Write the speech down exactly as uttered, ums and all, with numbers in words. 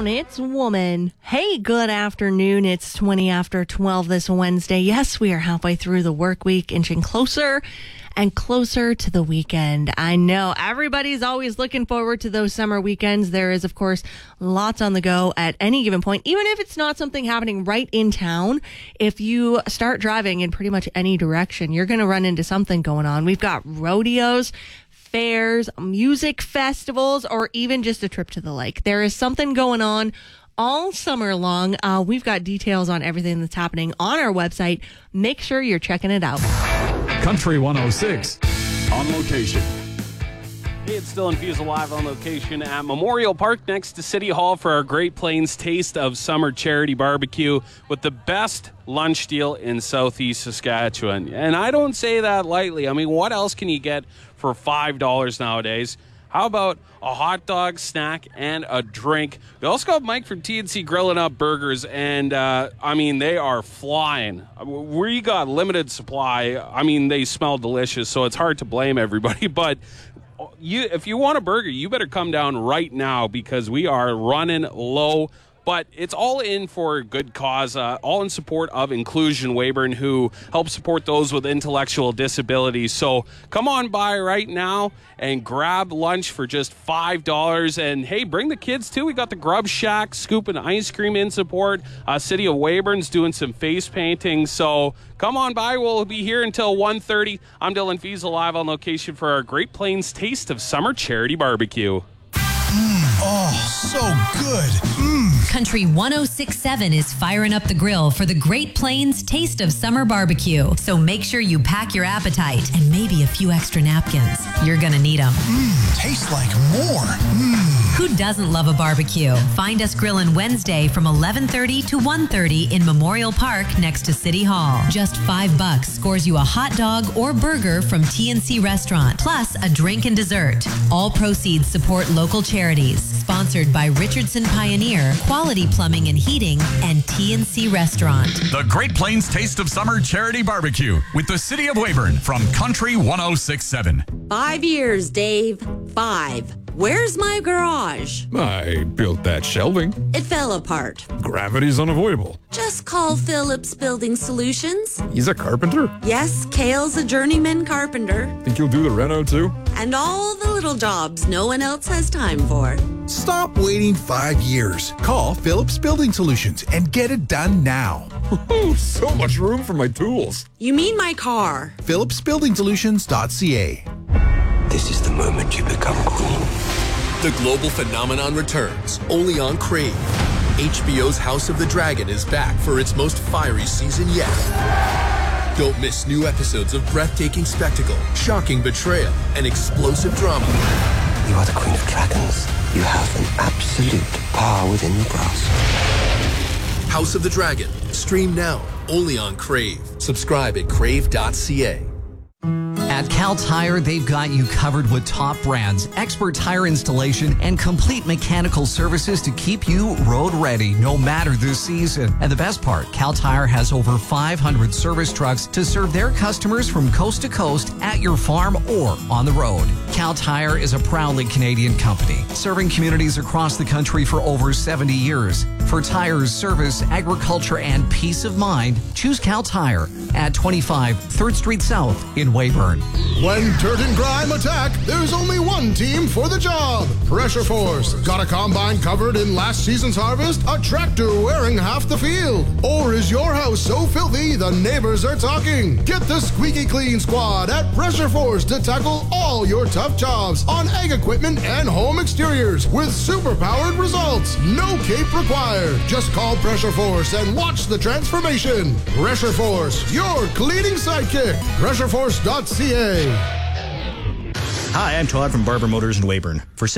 Town, it's Woman. Hey, good afternoon. It's twenty after twelve this Wednesday. Yes, we are halfway through the work week, inching closer and closer to the weekend. I know everybody's always looking forward to those summer weekends. There is, of course, lots on the go at any given point, even if it's not something happening right in town. If you start driving in pretty much any direction, you're going to run into something going on. We've got rodeos, fairs, music festivals, or even just a trip to the lake. There is something going on all summer long. Uh, we've got details on everything that's happening on our website. Make sure you're checking it out. Country one oh six on location. Hey, it's Dylan Fiesel live on location at Memorial Park next to City Hall for our Great Plains Taste of Summer Charity Barbecue with the best lunch deal in Southeast Saskatchewan. And I don't say that lightly. I mean, what else can you get for five dollars nowadays? How about a hot dog, snack, and a drink? We also got Mike from T N C Grilling Up Burgers, and, uh, I mean, they are flying. We got limited supply. I mean, they smell delicious, so it's hard to blame everybody. But you, if you want a burger, you better come down right now because we are running low. But it's all in for a good cause, uh, all in support of Inclusion Weyburn, who helps support those with intellectual disabilities. So come on by right now and grab lunch for just five dollars. And, hey, bring the kids, too. We got the Grub Shack scooping ice cream in support. Uh, City of Weyburn's doing some face painting. So come on by. We'll be here until one thirty. I'm Dylan Fiesel, live on location for our Great Plains Taste of Summer Charity Barbecue. Mm, oh, so good. Mm. Country one oh six point seven is firing up the grill for the Great Plains Taste of Summer Barbecue. So make sure you pack your appetite and maybe a few extra napkins. You're going to need them. Mmm, tastes like more. Mmm. Who doesn't love a barbecue? Find us grilling Wednesday from eleven thirty to one thirty in Memorial Park next to City Hall. Just five bucks scores you a hot dog or burger from T N C Restaurant, plus a drink and dessert. All proceeds support local charities. Sponsored by Richardson Pioneer, Quality Plumbing and Heating, and T N C Restaurant. The Great Plains Taste of Summer Charity Barbecue with the City of Weyburn from Country one oh six point seven. Five years, Dave. Five. Where's my garage? I built that shelving. It fell apart. Gravity's unavoidable. Just call Phillips Building Solutions. He's a carpenter? Yes, Kale's a journeyman carpenter. Think he'll do the reno too? And all the little jobs no one else has time for. Stop waiting five years. Call Phillips Building Solutions and get it done now. So much room for my tools. You mean my car? Phillips Building Solutions dot C A. This is the moment you become queen. The global phenomenon returns, only on Crave. H B O's House of the Dragon is back for its most fiery season yet. Don't miss new episodes of breathtaking spectacle, shocking betrayal, and explosive drama. You are the Queen of Dragons. You have an absolute power within your grasp. House of the Dragon. Stream now, only on Crave. Subscribe at crave dot C A. At Cal Tire, they've got you covered with top brands, expert tire installation, and complete mechanical services to keep you road ready, no matter the season. And the best part, Cal Tire has over five hundred service trucks to serve their customers from coast to coast at your farm or on the road. Cal Tire is a proudly Canadian company, serving communities across the country for over seventy years. For tires, service, agriculture, and peace of mind, choose Cal Tire at twenty-five third Street South in Weyburn. When dirt and grime attack, there's only one team for the job. Pressure Force. Got a combine covered in last season's harvest? A tractor wearing half the field? Or is your house so filthy the neighbors are talking? Get the squeaky clean squad at Pressure Force to tackle all your tough jobs on ag equipment and home exteriors with super-powered results. No cape required. Just call Pressure Force and watch the transformation. Pressure Force, your cleaning sidekick. pressure force dot C A. Hi, I'm Todd from Barber Motors in Weyburn. For